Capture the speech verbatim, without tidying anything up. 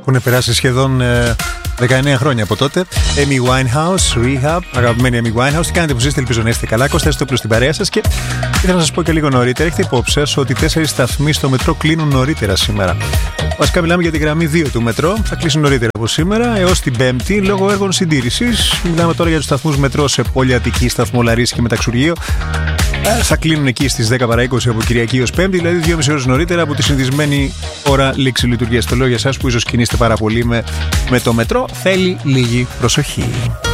Έχουν περάσει σχεδόν ε, δεκαεννέα χρόνια από τότε. Amy Winehouse, Rehab, αγαπημένη Amy Winehouse. Τι κάνετε που ζήσετε, ελπίζω να είστε καλά. Κώστα Στόπουλος στην παρέα σας και ήθελα να σας πω και λίγο νωρίτερα. Έχετε υπόψη σας ότι τέσσερις σταθμοί στο μετρό κλείνουν νωρίτερα σήμερα. Βασικά μιλάμε για τη γραμμή δύο του μετρό. Θα κλείσουν νωρίτερα από σήμερα έως την Πέμπτη λόγω έργων συντήρησης. Μιλάμε τώρα για τους σταθμούς μετρό σε Πόλη Αττική, Σταθμό Λαρίσι και Μεταξουργείο. Θα κλείνουν εκεί στις δέκα παρά είκοσι από Κυριακή ως Πέμπτη, δηλαδή δύο και μισή ώρες νωρίτερα από τη συνηθισμένη ώρα λήξη λειτουργίας. Το λέω για εσάς που ίσως κινείστε πάρα πολύ με, με το μετρό. Θέλει λίγη προσοχή.